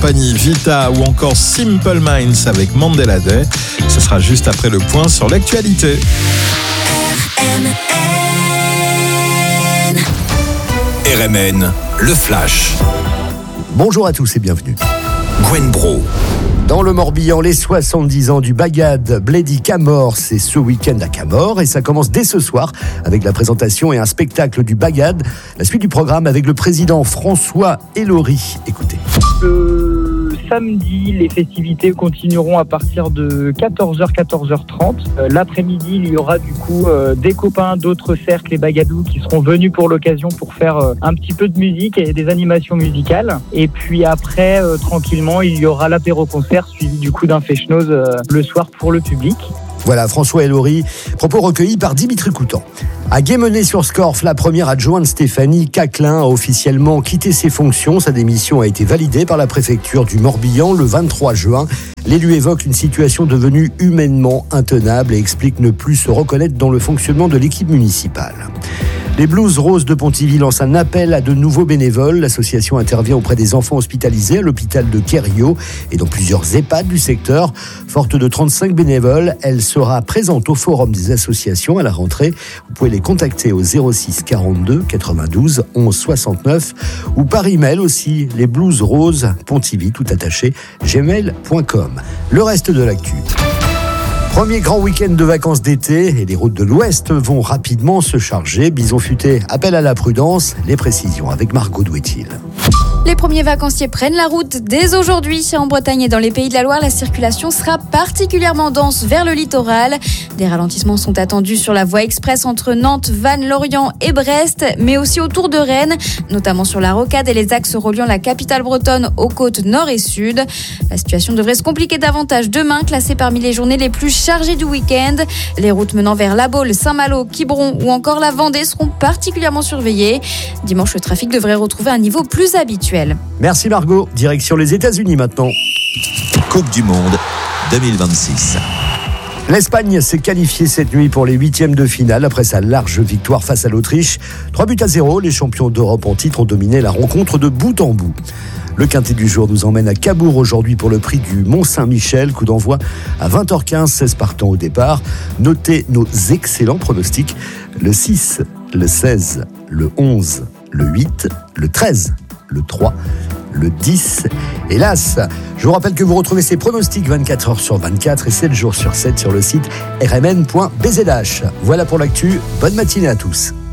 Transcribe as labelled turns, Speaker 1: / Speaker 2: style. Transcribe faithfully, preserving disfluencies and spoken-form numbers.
Speaker 1: compagnie, Vita ou encore Simple Minds avec Mandela Day. Ce sera juste après le point sur l'actualité.
Speaker 2: R M N.
Speaker 3: R M N, le Flash.
Speaker 4: Bonjour à tous et bienvenue.
Speaker 3: Gwen Bro.
Speaker 4: Dans le Morbihan, les soixante-dix ans du Bagad Bledi Camor, c'est ce week-end à Camor et ça commence dès ce soir avec la présentation et un spectacle du Bagad. La suite du programme avec le président François Elori. Écoutez.
Speaker 5: Le samedi, les festivités continueront à partir de quatorze heures, quatorze heures trente. Euh, l'après-midi, il y aura du coup euh, des copains d'autres cercles, les Bagadous, qui seront venus pour l'occasion pour faire euh, un petit peu de musique et des animations musicales. Et puis après, euh, tranquillement, il y aura l'apéro-concert suivi du coup d'un feshnoz euh, le soir pour le public.
Speaker 4: Voilà, François Elori, propos recueillis par Dimitri Coutan. À Guémené-sur-Scorff, la première adjointe Stéphanie Caclin a officiellement quitté ses fonctions. Sa démission a été validée par la préfecture du Morbihan le vingt-trois juin. L'élu évoque une situation devenue humainement intenable et explique ne plus se reconnaître dans le fonctionnement de l'équipe municipale. Les Blues Roses de Pontivy lancent un appel à de nouveaux bénévoles. L'association intervient auprès des enfants hospitalisés à l'hôpital de Kerio et dans plusieurs EHPAD du secteur. Forte de trente-cinq bénévoles, elle sera présente au forum des associations à la rentrée. Vous pouvez les contacter au zéro six quarante-deux quatre-vingt-douze onze soixante-neuf ou par email aussi, les Blues Roses Pontivy tout attaché gmail point com. Le reste de l'actu. Premier grand week-end de vacances d'été et les routes de l'Ouest vont rapidement se charger. Bison futé appelle à la prudence. Les précisions avec Margot Douetil.
Speaker 6: Les premiers vacanciers prennent la route dès aujourd'hui. En Bretagne et dans les Pays de la Loire, la circulation sera particulièrement dense vers le littoral. Des ralentissements sont attendus sur la voie express entre Nantes, Vannes, Lorient et Brest, mais aussi autour de Rennes, notamment sur la rocade et les axes reliant la capitale bretonne aux côtes nord et sud. La situation devrait se compliquer davantage demain, classée parmi les journées les plus chargées du week-end. Les routes menant vers La Baule, Saint-Malo, Quiberon ou encore la Vendée seront particulièrement surveillées. Dimanche, le trafic devrait retrouver un niveau plus habituel.
Speaker 4: Merci Margot. Direction les États-Unis maintenant.
Speaker 3: Coupe du Monde deux mille vingt-six.
Speaker 4: L'Espagne s'est qualifiée cette nuit pour les huitièmes de finale après sa large victoire face à l'Autriche. trois buts à zéro, les champions d'Europe en titre ont dominé la rencontre de bout en bout. Le quintet du jour nous emmène à Cabourg aujourd'hui pour le prix du Mont-Saint-Michel. Coup d'envoi à vingt heures quinze, seize partants au départ. Notez nos excellents pronostics. Le six, le seize, le onze, le huit, le treize, le trois, le dix. Hélas, je vous rappelle que vous retrouvez ces pronostics vingt-quatre heures sur vingt-quatre et sept jours sur sept sur le site r m n point b z h. Voilà pour l'actu. Bonne matinée à tous.